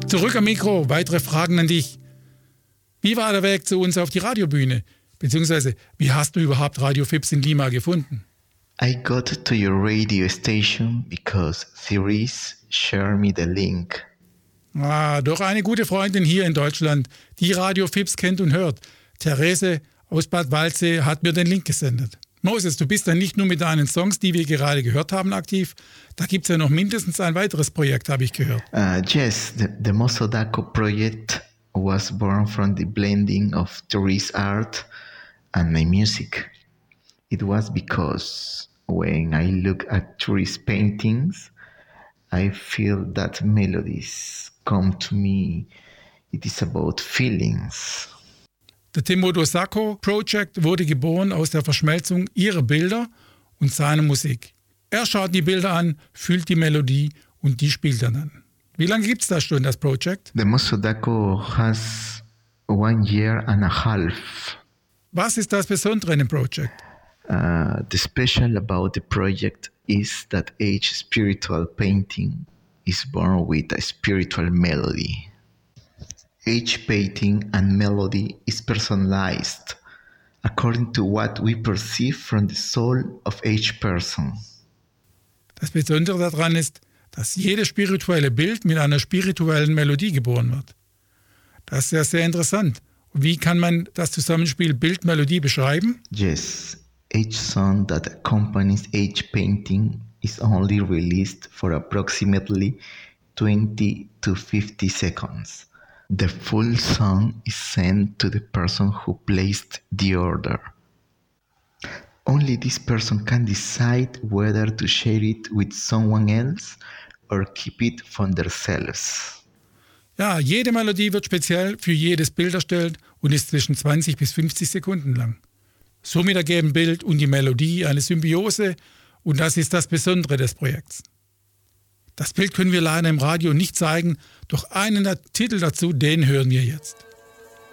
Zurück am Mikro, weitere Fragen an dich. Wie war der Weg zu uns auf die Radiobühne? Beziehungsweise, wie hast du überhaupt Radio Fips in Lima gefunden? I got to your radio station because Therese shared me the link. Durch eine gute Freundin hier in Deutschland, die Radio Fips kennt und hört. Therese aus Bad Waldsee hat mir den Link gesendet. Moses, du bist dann nicht nur mit deinen Songs, die wir gerade gehört haben, aktiv. Da gibt es ja noch mindestens ein weiteres Projekt, habe ich gehört. Yes, the Mosodako project was born from the blending of Therese's art and my music. It was because when I look at Therese's paintings, I feel that melodies come to me. It is about feelings. Der Temodo Sako Project wurde geboren aus der Verschmelzung ihrer Bilder und seiner Musik. Er schaut die Bilder an, fühlt die Melodie und die spielt er dann. Wie lange gibt es das schon, das Project? The Mosodako has 1 year and a half. Was ist das Besondere in dem Project? The special about the project is that each spiritual painting is born with a spiritual melody. Each painting and melody is personalized according to what we perceive from the soul of each person. Das Besondere daran ist, dass jedes spirituelle Bild mit einer spirituellen Melodie geboren wird. Das ist ja sehr interessant. Wie kann man das Zusammenspiel Bild-Melodie beschreiben? Yes, each song that accompanies each painting is only released for approximately 20 to 50 seconds. The full song is sent to the person who placed the order. Only this person can decide whether to share it with someone else or keep it for themselves. Ja, jede Melodie wird speziell für jedes Bild erstellt und ist zwischen 20 bis 50 Sekunden lang. Somit ergeben Bild und die Melodie eine Symbiose und das ist das Besondere des Projekts. Das Bild können wir leider im Radio nicht zeigen, doch einen der Titel dazu, den hören wir jetzt.